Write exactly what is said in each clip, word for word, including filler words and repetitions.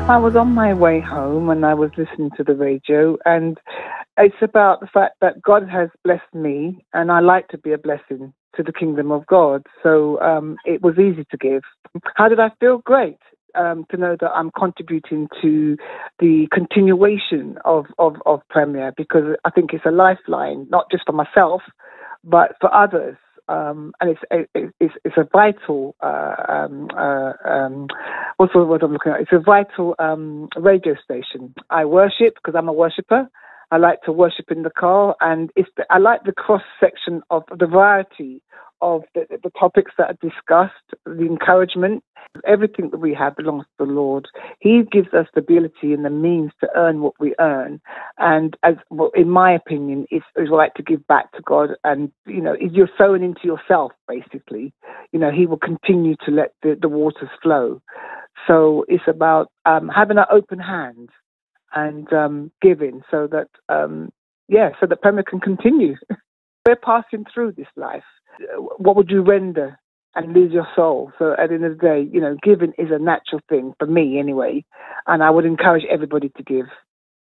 I was on my way home and I was listening to the radio, and it's about the fact that God has blessed me and I like to be a blessing to the kingdom of God. So um, it was easy to give. How did I feel? Great. Um, to know that I'm contributing to the continuation of, of, of Premier, because I think it's a lifeline, not just for myself, but for others. Um, and it's, it's it's a vital uh, um, uh, um, what's the word I'm looking at? It's a vital um, radio station. I worship because I'm a worshipper. I like to worship in the car, and it's the, I like the cross section of the variety of the, the topics that are discussed, the encouragement. Everything that we have belongs to the Lord. He gives us the ability and the means to earn what we earn. And as well, in my opinion, it's, it's right to give back to God. And, you know, if you're sowing into yourself, basically, you know, he will continue to let the, the waters flow. So it's about um, having an open hand and um, giving so that, um, yeah, so that Premier can continue. We're passing through this life. What would you render and lose your soul? So at the end of the day, you know, giving is a natural thing for me anyway. And I would encourage everybody to give.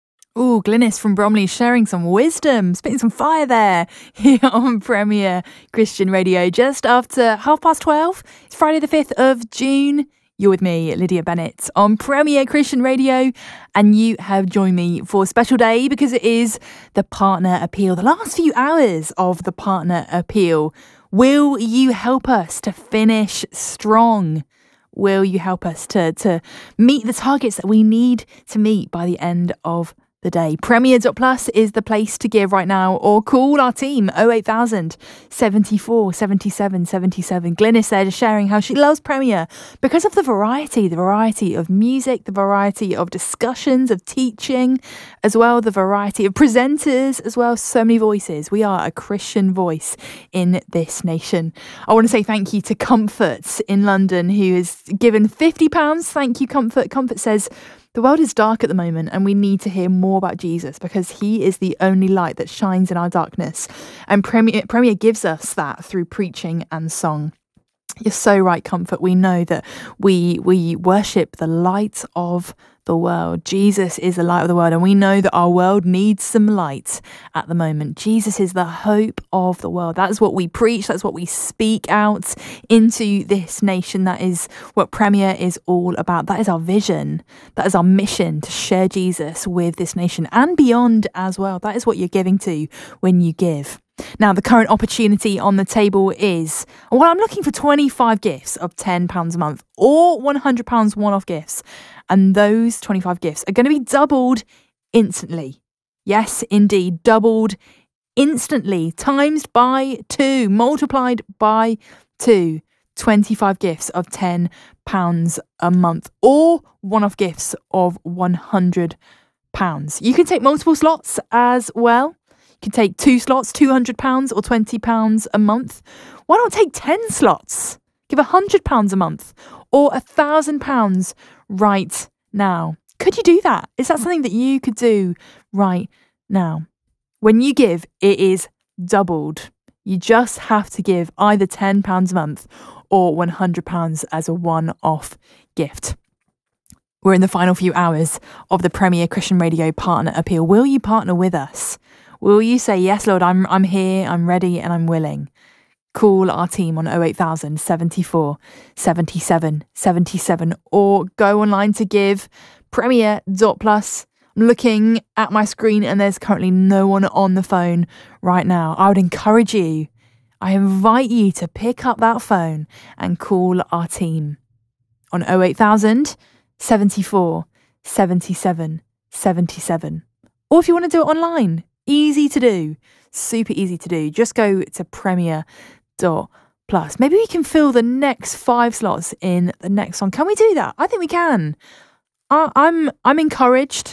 Oh, Glynis from Bromley sharing some wisdom, spitting some fire there here on Premier Christian Radio. Just after half past twelve, it's Friday the fifth of June. You're with me, Lydia Bennett, on Premier Christian Radio, and you have joined me for a special day because it is the Partner Appeal, the last few hours of the Partner Appeal. Will you help us to finish strong? Will you help us to, to meet the targets that we need to meet by the end of the day? Premier dot plus is the place to give right now, or call our team oh eight thousand, seventy-four, seventy-seven, seventy-seven. Glynis there just sharing how she loves Premier because of the variety, the variety of music, the variety of discussions, of teaching, as well, the variety of presenters, as well. So many voices. We are a Christian voice in this nation. I want to say thank you to Comfort in London, who has given fifty pounds. Thank you, Comfort. Comfort says, the world is dark at the moment and we need to hear more about Jesus because he is the only light that shines in our darkness. And Premier, Premier gives us that through preaching and song. You're so right, Comfort. We know that we we worship the light of the world. Jesus is the light of the world, and we know that our world needs some light at the moment. Jesus is the hope of the world. That's what we preach. That's what we speak out into this nation. That is what Premier is all about. That is our vision. That is our mission, to share Jesus with this nation and beyond as well. That is what you're giving to when you give. Now, the current opportunity on the table is, well, I'm looking for twenty-five gifts of ten pounds a month or one hundred pounds one-off gifts. And those twenty-five gifts are going to be doubled instantly. Yes, indeed, doubled instantly, times by two, multiplied by two. twenty-five gifts of ten pounds a month or one-off gifts of one hundred pounds. You can take multiple slots as well. You can take two slots, two hundred pounds or twenty pounds a month. Why not take ten slots? Give one hundred pounds a month or one thousand pounds right now. Could you do that? Is that something that you could do right now? When you give, it is doubled. You just have to give either ten pounds a month or one hundred pounds as a one-off gift. We're in the final few hours of the Premier Christian Radio Partner Appeal. Will you partner with us? Will you say, yes, Lord, I'm I'm here, I'm ready, and I'm willing? Call our team on oh eight thousand, seventy-four, seventy-seven, seventy-seven, or go online to give, premier dot plus. I'm looking at my screen and there's currently no one on the phone right now. I would encourage you, I invite you to pick up that phone and call our team on oh eight thousand, seventy-four, seventy-seven, seventy-seven. Or if you want to do it online, easy to do, super easy to do. Just go to premier dot plus. Maybe we can fill the next five slots in the next one. Can we do that? I think we can. I, I'm I'm encouraged.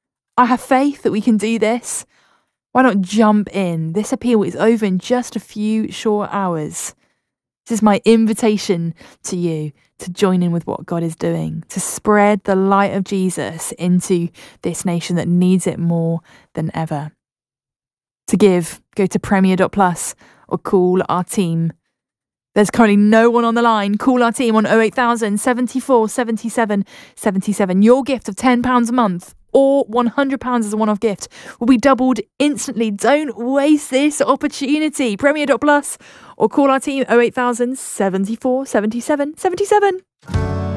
I have faith that we can do this. Why not jump in? This appeal is over in just a few short hours. This is my invitation to you to join in with what God is doing, to spread the light of Jesus into this nation that needs it more than ever. To give, go to premier dot plus or call our team There's currently no one on the line. Call our team on oh eight thousand, seventy-four, seventy-seven, seventy-seven. Your gift of ten pounds a month or one hundred pounds as a one-off gift will be doubled instantly. Don't waste this opportunity. Premier dot plus or call our team oh eight thousand, seventy-four, seventy-seven, seventy-seven.